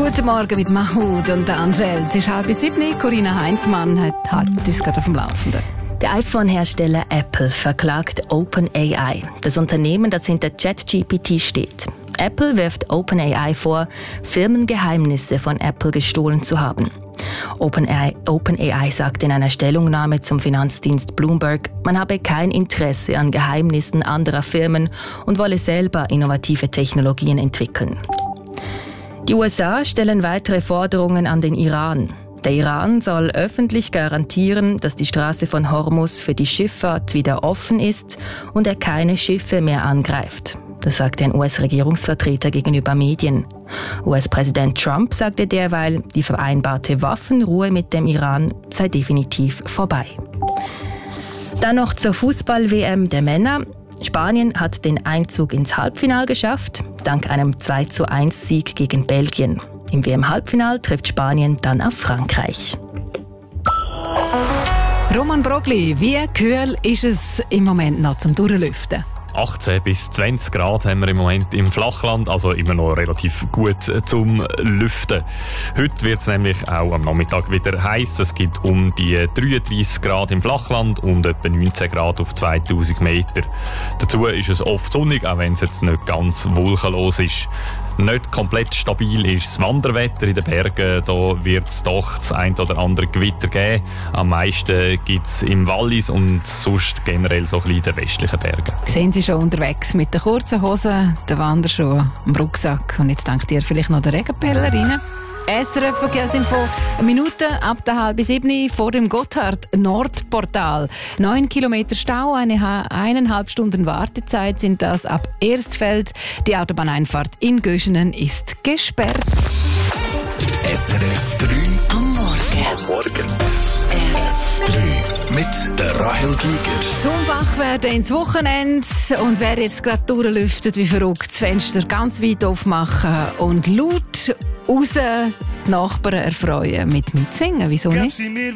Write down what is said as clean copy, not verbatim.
Guten Morgen mit Mahmoud und Angel. Es ist 6:30. Corinna Heinzmann hat uns gerade auf dem Laufenden. Der iPhone-Hersteller Apple verklagt OpenAI, das Unternehmen, das hinter ChatGPT steht. Apple wirft OpenAI vor, Firmengeheimnisse von Apple gestohlen zu haben. OpenAI sagt in einer Stellungnahme zum Finanzdienst Bloomberg, man habe kein Interesse an Geheimnissen anderer Firmen und wolle selber innovative Technologien entwickeln. Die USA stellen weitere Forderungen an den Iran. Der Iran soll öffentlich garantieren, dass die Straße von Hormuz für die Schifffahrt wieder offen ist und er keine Schiffe mehr angreift. Das sagte ein US-Regierungsvertreter gegenüber Medien. US-Präsident Trump sagte derweil, die vereinbarte Waffenruhe mit dem Iran sei definitiv vorbei. Dann noch zur Fußball-WM der Männer. Spanien hat den Einzug ins Halbfinale geschafft, dank einem 2:1-Sieg gegen Belgien. Im WM-Halbfinale trifft Spanien dann auf Frankreich. Roman Brogli, wie kühl ist es im Moment noch zum Durchlüften? 18 bis 20 Grad haben wir im Moment im Flachland, also immer noch relativ gut zum Lüften. Heute wird es nämlich auch am Nachmittag wieder heiß. Es gibt um die 33 Grad im Flachland und etwa 19 Grad auf 2000 Meter. Dazu ist es oft sonnig, auch wenn es jetzt nicht ganz wolkenlos ist. Nicht komplett stabil ist das Wanderwetter in den Bergen. Da wird es doch das ein oder andere Gewitter geben. Am meisten gibt es im Wallis und sonst generell so ein bisschen in den westlichen Bergen. Sehen Sie schon unterwegs mit den kurzen Hosen, den Wanderschuhen, dem Rucksack und jetzt denkt ihr vielleicht noch den Regenpeller rein? SRF Verkehrsinfo, eine Minute ab der 6:30 vor dem Gotthard-Nordportal. 9 Kilometer Stau, 1,5 Stunden Wartezeit sind das ab Erstfeld. Die Autobahneinfahrt in Göschenen ist gesperrt. SRF 3 am Morgen. SRF 3 mit der Rahel Giger. Zum Wachwerden ins Wochenende und wer jetzt gerade durchlüftet wie verrückt, das Fenster ganz weit aufmachen und laut raus die Nachbarn erfreuen mit Mitsingen. Wieso nicht?